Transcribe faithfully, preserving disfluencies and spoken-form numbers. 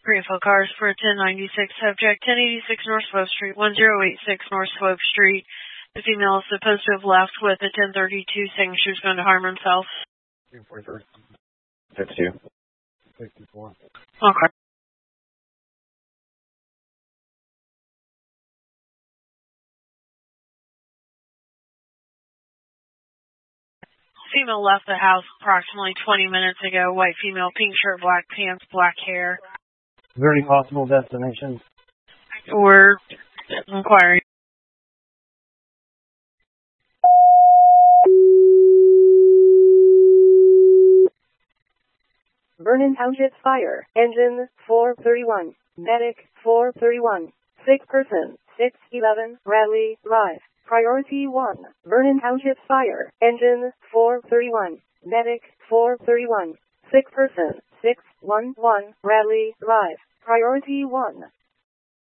Greenfield cars for ten ninety-six subject, ten eighty-six North Swope Street, one zero eight six North Swope Street. The female is supposed to have left with a ten thirty-two saying she was going to harm herself. fifty-two. fifty-four. Okay. Female left the house approximately twenty minutes ago. White female, pink shirt, black pants, black hair. Is there any possible destinations? We're inquiring. Vernon Township Fire, engine four thirty-one, medic four thirty-one, sick person six eleven, Bradley, live. Priority one, Vernon Township Fire, engine four thirty-one, medic four thirty-one, sick person six one one, Bradley, live. Priority one.